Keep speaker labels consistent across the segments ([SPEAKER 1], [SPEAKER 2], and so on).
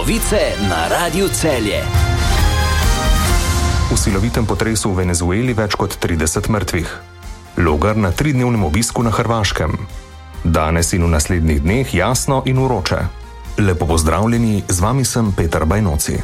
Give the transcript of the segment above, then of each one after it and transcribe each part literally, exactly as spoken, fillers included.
[SPEAKER 1] Novice na Radiu Celje.
[SPEAKER 2] V silovitem potresu v Venezueli več kot trideset mrtvih. Logar na tridnevnem obisku na Hrvaškem. Danes in v naslednjih dneh jasno in vroče. Lepo pozdravljeni, z vami sem Peter Bajnoci.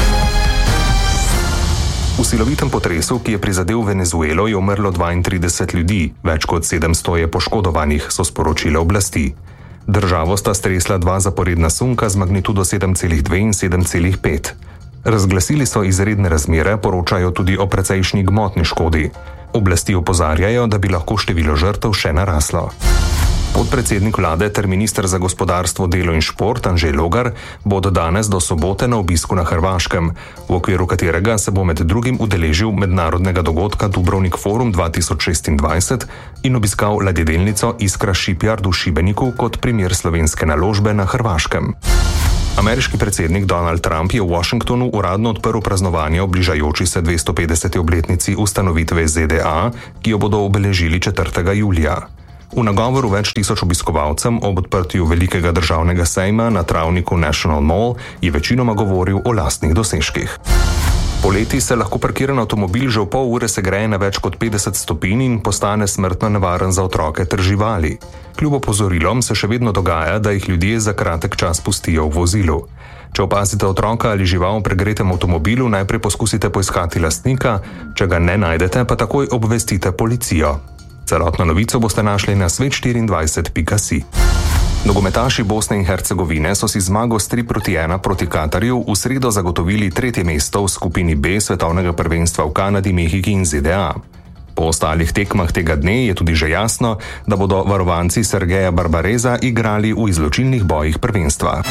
[SPEAKER 2] V silovitem potresu, ki je prizadel Venezuelo, je umrlo dvaintrideset ljudi, več kot sedemsto je poškodovanih, so sporočile oblasti. Državo sta stresla dva zaporedna sunka z magnitudo sedem celih dve in sedem celih pet. Razglasili so izredne razmere, poročajo tudi o precejšnji gmotni škodi. Oblasti opozarjajo, da bi lahko število žrtev še naraslo. Podpredsednik vlade ter minister za gospodarstvo, delo in šport Anže Logar bo od danes do sobote na obisku na Hrvaškem, v okviru katerega se bo med drugim udeležil mednarodnega dogodka Dubrovnik Forum dva tisoč šestindvajset in obiskal ladjedelnico Iskra Shipyard v Šibeniku kot primer slovenske naložbe na Hrvaškem. Ameriški predsednik Donald Trump je v Washingtonu uradno odprl praznovanje ob bližajoči se dvestopetdeseti obletnici ustanovitve Z D A, ki jo bodo obeležili četrtega julija. V nagovoru več tisoč obiskovalcem ob odprtju velikega državnega sejma na travniku National Mall je večinoma govoril o lastnih dosežkih. Poleti se lahko parkiran avtomobil že v pol ure segreje na več kot petdeset stopinj in postane smrtno nevaren za otroke ter živali. Kljub opozorilom se še vedno dogaja, da jih ljudje za kratek čas pustijo v vozilu. Če opazite otroka ali žival v pregretem avtomobilu, najprej poskusite poiskati lastnika, če ga ne najdete, pa takoj obvestite policijo. Celotno novico boste našli na svet štiriindvajset pika si. Nogometaši Bosne in Hercegovine so si zmago s tri proti ena proti Katarju v sredo zagotovili tretje mesto v skupini B svetovnega prvenstva v Kanadi, Mehiki in Z D A. Po ostalih tekmah tega dne je tudi že jasno, da bodo varovanci Sergeja Barbareza igrali v izločilnih bojih prvenstva.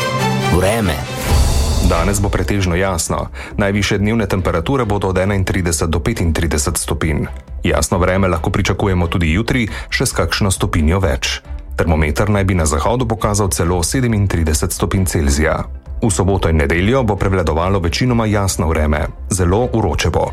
[SPEAKER 1] Vreme.
[SPEAKER 2] Danes bo pretežno jasno. Najvišje dnevne temperature bodo od enaintrideset do petintrideset stopinj. Jasno vreme lahko pričakujemo tudi jutri, še s kakšno stopinjo več. Termometer naj bi na zahodu pokazal celo sedemintrideset stopinj Celzija. V soboto in nedeljo bo prevladovalo večinoma jasno vreme. Zelo vroče bo.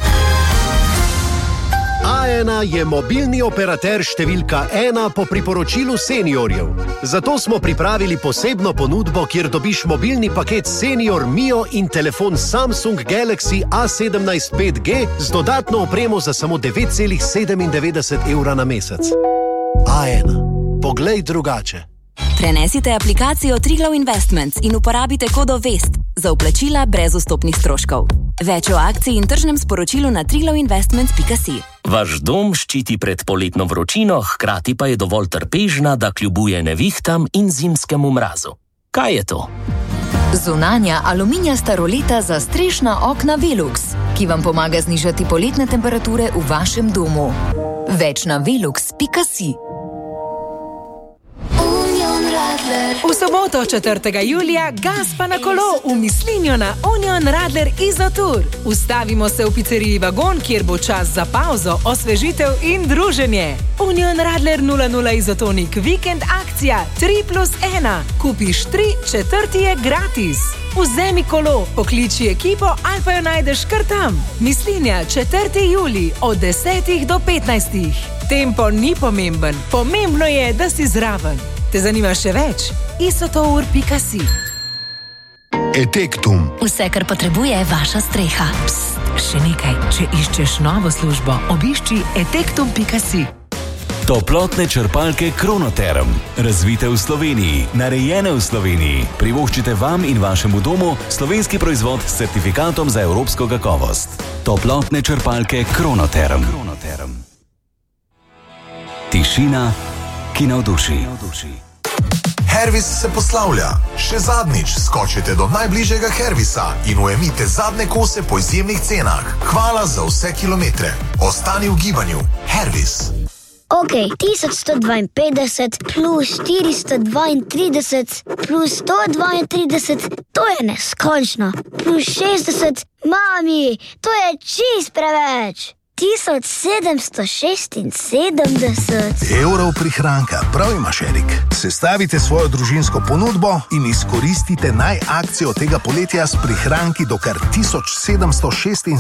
[SPEAKER 3] A ena je mobilni operater številka ena po priporočilu seniorjev. Zato smo pripravili posebno ponudbo, kjer dobiš mobilni paket Senior Mio in telefon Samsung Galaxy A sedemnajst pet G z dodatno opremo za samo devet celih sedemindevetdeset evra na mesec. A ena. Poglej drugače.
[SPEAKER 4] Prenesite aplikacijo Triglav Investments in uporabite kodo VEST za vplačila brez vstopnih stroškov. Več o akciji in tržnem sporočilu na triglav investments pika si.
[SPEAKER 5] Vaš dom ščiti pred poletno vročino, hkrati pa je dovolj trpežna, da kljubuje nevihtam in zimskemu mrazu. Kaj je to?
[SPEAKER 6] Zunanja aluminijasta roleta za strešna okna Velux, ki vam pomaga znižati poletne temperature v vašem domu. Več na velux pika si.
[SPEAKER 7] V soboto četrtega julija gas pa na kolo v Mislinjo na Union Radler Izotur. Ustavimo se v pizzeriji Vagon, kjer bo čas za pauzo, osvežitev in druženje. Union Radler nula nula Izotonik vikend akcija tri plus ena. Kupiš tri, četrti je gratis. Vzemi kolo, pokliči ekipo ali pa jo najdeš kar tam. Mislinja, četrtega julija od desetih do petnajstih. Tempo ni pomemben, pomembno je, da si zraven. Te zanima še več? isotour pika si.
[SPEAKER 3] Etektum.
[SPEAKER 6] Vse, kar potrebuje vaša streha.
[SPEAKER 7] Psst, še nekaj. Če iščeš novo službo, obišči etektum pika si.
[SPEAKER 8] Toplotne črpalke Kronoterm. Razvite v Sloveniji, narejene v Sloveniji. Privoščite vam in vašemu domu slovenski proizvod s certifikatom za evropsko kakovost. Toplotne črpalke Kronoterm. Kronoterm. Tišina, ki navduši.
[SPEAKER 9] Hervis se poslavlja. Še zadnjič skočite do najbližjega Hervisa in ujemite zadnje kose po izjemnih cenah. Hvala za vse kilometre. Ostani v gibanju. Hervis.
[SPEAKER 10] Ok, tisoč sto dvainpetdeset plus štiristo dvaintrideset plus sto dvaintrideset, to je neskončno. Plus šestdeset, mami, to je čist preveč. tisoč sedemsto šestinsedemdeset
[SPEAKER 9] evrov prihranka, prav imaš, Erik. Sestavite svojo družinsko ponudbo in izkoristite naj akcijo tega poletja s prihranki do kar tisoč sedemsto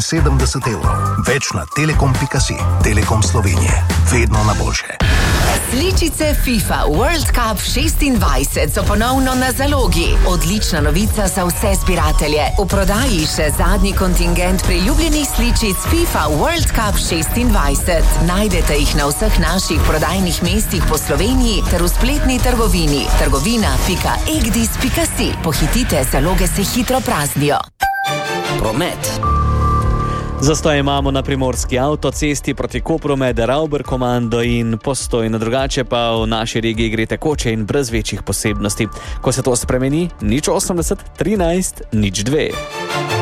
[SPEAKER 9] šestinsedemdeset evrov. Več na telekom pika si. Telekom Slovenije. Vedno na boljše.
[SPEAKER 6] Sličice FIFA World Cup šestindvajset so ponovno na zalogi. Odlična novica za vse zbiratelje. V prodaji še zadnji kontingent priljubljenih sličic FIFA World Cup šestindvajset. Najdete jih na vseh naših prodajnih mestih po Sloveniji ter v spletni trgovini trgovina pika egdis pika si. Pohitite, zaloge se hitro praznijo.
[SPEAKER 1] Promet.
[SPEAKER 11] Zastoj imamo na primorski avtocesti proti Kopru med Rauber-komando in Postojno, drugače pa v naši regiji gre tekoče in brez večjih posebnosti. Ko se to spremeni, nič osemdeset, trinajst, nič dve.